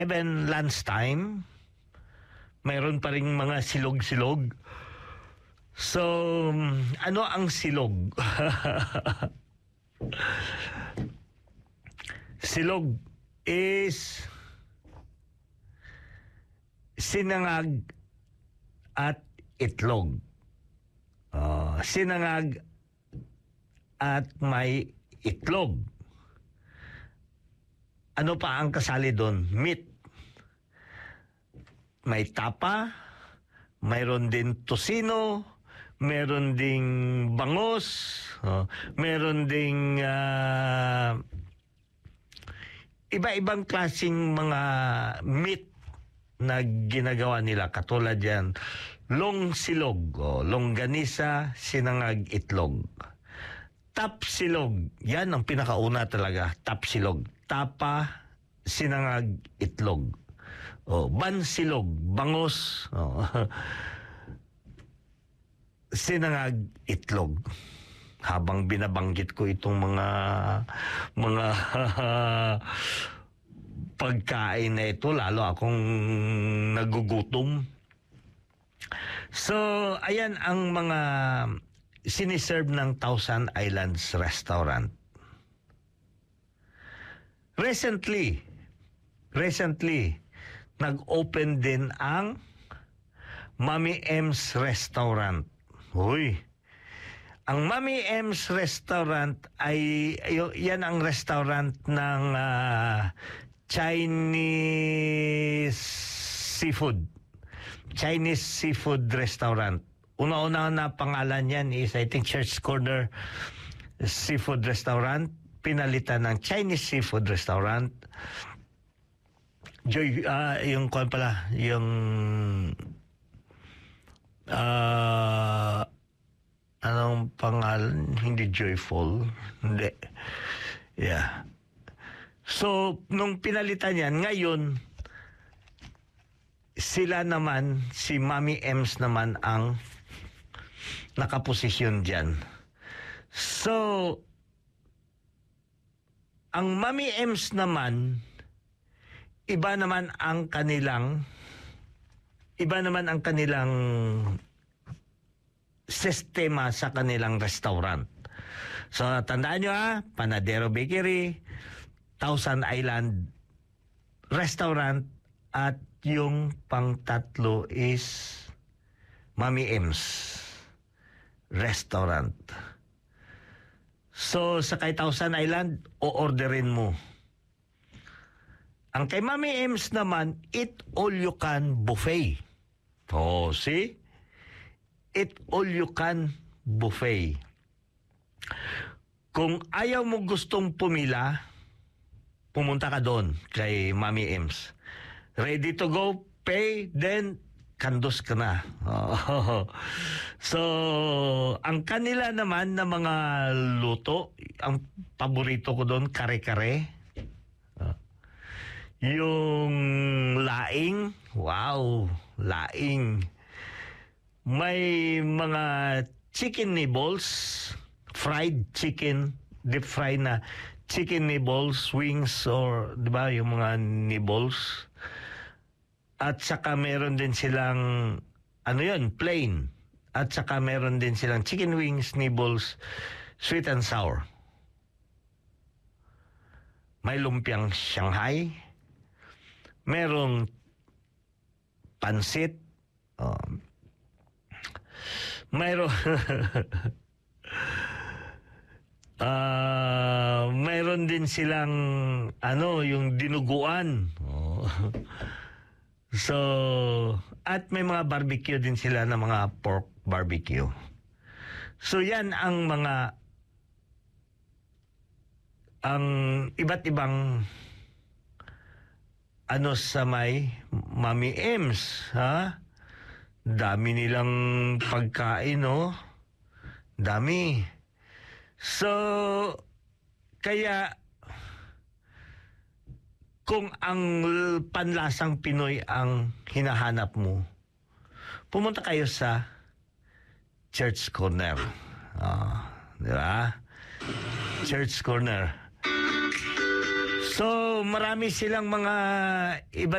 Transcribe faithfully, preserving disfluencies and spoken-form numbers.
Even lunchtime, mayroon pa rin mga silog-silog. So, ano ang silog? Silog is sinangag at itlog. Uh, sinangag at may itlog. Ano pa ang kasali doon? Meat. May tapa, mayroon din tosino, mayroon ding bangos, uh, mayroon ding uh, iba-ibang klaseng mga meat na ginagawa nila. Katulad yan, long silog, o longganisa, sinangag, itlog. Tap silog, yan ang pinakauna talaga, tap silog. Tapa, sinangag, itlog. O, bansilog, bangos, o, sinangag, itlog. Habang binabanggit ko itong mga mga pagkain na ito, lalo akong nagugutom. So, ayan ang mga siniserve ng Thousand Islands Restaurant. Recently, recently, nag-open din ang Mami M's Restaurant. Uy, ang Mami M's Restaurant ay, ay yan ang restaurant ng uh, Chinese seafood. Chinese seafood restaurant. Una-una na pangalan yan is, I think, Church Corner Seafood Restaurant. Pinalitan ng Chinese Seafood Restaurant. Joy, uh, yung kwan pala, yung uh, anong pangalan? Hindi Joyful. Hindi. Yeah. So, nung pinalitan yan, ngayon, sila naman, si Mami M's naman ang nakaposisyon dyan. So, ang Mami M's naman, iba naman ang kanilang, iba naman ang kanilang sistema sa kanilang restaurant. So, tandaan nyo ha, Panadero Bakery, Thousand Island Restaurant, at yung pang-tatlo is Mami M's Restaurant. So, sa kay Thousand Island, o-orderin mo. Ang kay Mami M's naman, eat all you can buffet. Oh, see? Eat all you can buffet. Kung ayaw mo gustong pumila, pumunta ka doon kay Mami M's. Ready to go, pay, then kandos ka na. Oh. So, ang kanila naman na mga luto, ang paborito ko doon, kare-kare. Uh, yung laing, wow, laing. May mga chicken nibbles, fried chicken, deep fry na chicken nibbles, wings, or di ba yung mga nibbles. At saka meron din silang, ano yun, plain. At saka meron din silang chicken wings, nibbles, sweet and sour. May lumpiang Shanghai. Merong pansit. Um, mayroon uh, mayroon din silang ano, yung dinuguan. Oh. So, at may mga barbecue din sila na mga pork barbecue. So, yan ang mga ang iba't ibang ano sa may Mami M's, ha? Dami nilang pagkain, no? Dami. So, kaya kung ang panlasang Pinoy ang hinahanap mo, pumunta kayo sa Church Corner. Oh, di ba? Church Corner. So, marami silang mga iba